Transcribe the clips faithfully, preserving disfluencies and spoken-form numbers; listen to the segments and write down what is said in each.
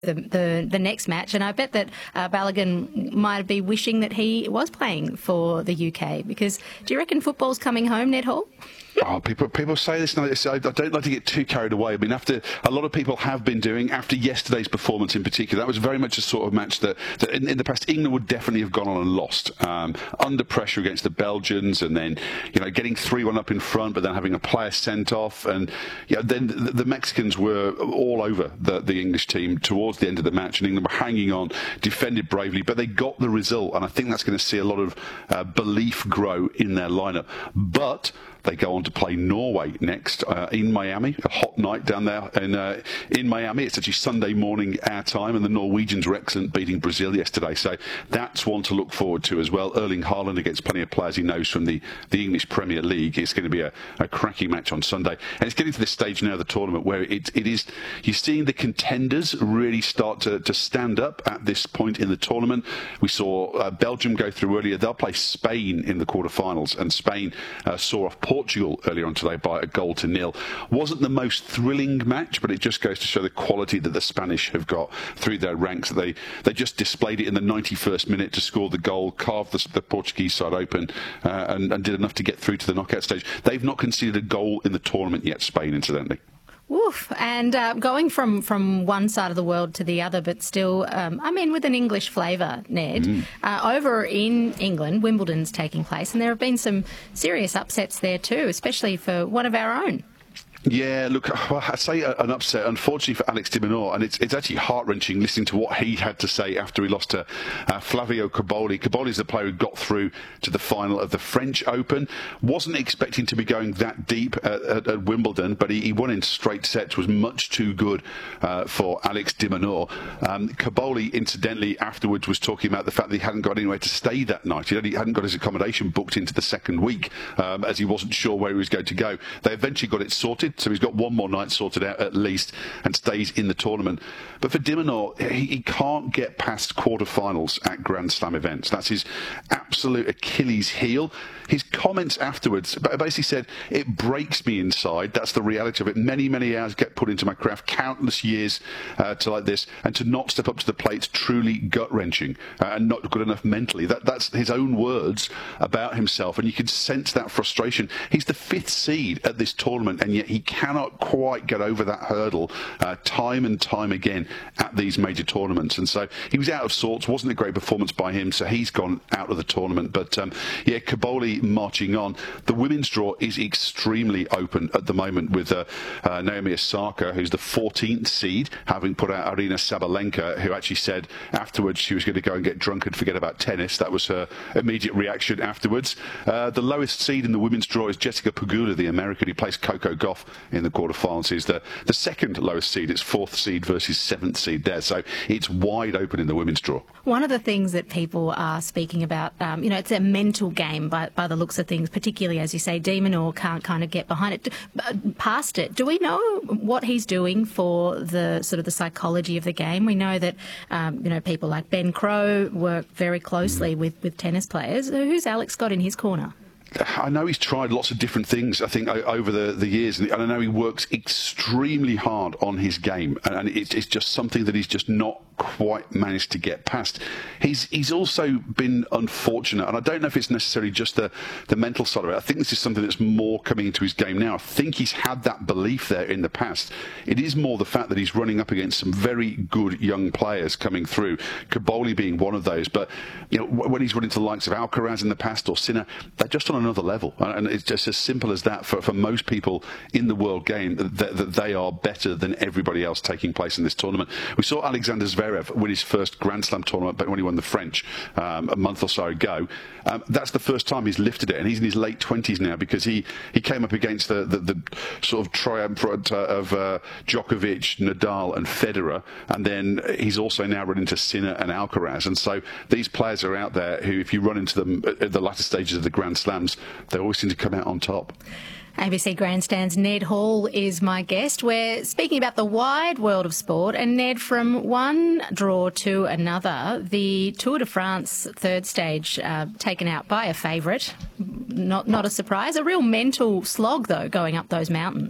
the, the the next match, and I bet that uh, Balogun might be wishing that he was playing for the U K, because do you reckon football's coming home, Ned Hall? Oh, people people say this. I don't like to get too carried away. I mean, after a lot of people have been doing after yesterday's performance in particular, that was very much a sort of match that, that in, in the past England would definitely have gone on and lost um, under pressure against the Belgians, and then you know getting three one up in front, but then having a player sent off, and yeah, then the, the Mexicans were all over the, the English team towards the end of the match, and England were hanging on, defended bravely, but they got the result, and I think that's going to see a lot of uh, belief grow in their lineup. But they go on to play Norway next uh, in Miami. A hot night down there in, uh, in Miami. It's actually Sunday morning our time, and the Norwegians were excellent, beating Brazil yesterday. So that's one to look forward to as well. Erling Haaland against plenty of players he knows from the, the English Premier League. It's going to be a, a cracking match on Sunday. And it's getting to this stage now of the tournament where it, it is, you're seeing the contenders really start to, to stand up at this point in the tournament. We saw uh, Belgium go through earlier. They'll play Spain in the quarterfinals, and Spain uh, saw off Portugal earlier on today by a goal to nil. Wasn't the most thrilling match, but it just goes to show the quality that the Spanish have got through their ranks. They they just displayed it in the ninety-first minute to score the goal, carved the, the Portuguese side open, uh, and, and did enough to get through to the knockout stage. They've not conceded a goal in the tournament yet, Spain, incidentally. Woof. And uh, going from, from one side of the world to the other, but still, um, I mean, with an English flavour, Ned, mm. uh, over in England, Wimbledon's taking place, and there have been some serious upsets there too, especially for one of our own. Yeah, look, well, I'd say an upset, unfortunately for Alex de Minaur, and it's, it's actually heart-wrenching listening to what he had to say after he lost to uh, Flavio Cobolli. Cobolli's the player who got through to the final of the French Open. Wasn't expecting to be going that deep at, at, at Wimbledon, but he, he won in straight sets, was much too good uh, for Alex de Minaur. Um, Cobolli, incidentally, afterwards was talking about the fact that he hadn't got anywhere to stay that night. He hadn't got his accommodation booked into the second week, um, as he wasn't sure where he was going to go. They eventually got it sorted, so he's got one more night sorted out at least and stays in the tournament. But for de Minaur, he, he can't get past quarterfinals at Grand Slam events. That's his absolute Achilles heel. His comments afterwards basically said, it breaks me inside. That's the reality of it. Many, many hours get put into my craft, countless years uh, to like this, and to not step up to the plate, truly gut-wrenching uh, and not good enough mentally. That, that's his own words about himself, and you can sense that frustration. He's the fifth seed at this tournament, and yet he cannot quite get over that hurdle uh, time and time again at these major tournaments. And so he was out of sorts. Wasn't a great performance by him, so he's gone out of the tournament. But um, yeah, Cobolli marching on. The women's draw is extremely open at the moment with uh, uh, Naomi Osaka, who's the fourteenth seed, having put out Arina Sabalenka, who actually said afterwards she was going to go and get drunk and forget about tennis. That was her immediate reaction afterwards. Uh, the lowest seed in the women's draw is Jessica Pegula, the American who plays Coco Gauff in the quarterfinals. Is the, the second lowest seed. It's fourth seed versus seventh seed there. So it's wide open in the women's draw. One of the things that people are speaking about, um, you know, it's a mental game by, by the looks of things, particularly, as you say, de Minaur can't kind of get behind it, past it. Do we know what he's doing for the sort of the psychology of the game? We know that, um, you know, people like Ben Crowe work very closely with, with tennis players. Who's Alex got in his corner? I know he's tried lots of different things, I think, over the, the years, and I know he works extremely hard on his game, and it's, it's just something that he's just not quite managed to get past. He's he's also been unfortunate, and I don't know if it's necessarily just the, the mental side of it. I think this is something that's more coming into his game now. I think he's had that belief there in the past. It is more the fact that he's running up against some very good young players coming through, Cobolli being one of those. But you know, when he's running to the likes of Alcaraz in the past or Sinner, they're just on another level, and it's just as simple as that for, for most people in the world game, that, that they are better than everybody else taking place in this tournament. We saw Alexander Zverev win his first Grand Slam tournament but when he won the French um, a month or so ago. Um, that's the first time he's lifted it, and he's in his late twenties now, because he, he came up against the, the, the sort of triumvirate of uh, Djokovic, Nadal and Federer, and then he's also now run into Sinner and Alcaraz. And so these players are out there who, if you run into them at the latter stages of the Grand Slams, they always seem to come out on top. A B C Grandstand's Ned Hall is my guest. We're speaking about the wide world of sport, and Ned, from one draw to another, the Tour de France third stage uh, taken out by a favourite. Not not a surprise. A real mental slog, though, going up those mountains.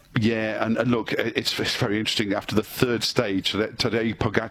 Yeah, and, and look, it's, it's very interesting. After the third stage, Tadej Pogacar